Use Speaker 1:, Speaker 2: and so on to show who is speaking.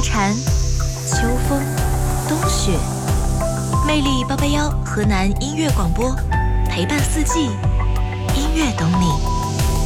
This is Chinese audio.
Speaker 1: 蝉、秋风、冬雪，魅力881河南音乐广播，陪伴四季，音乐懂你。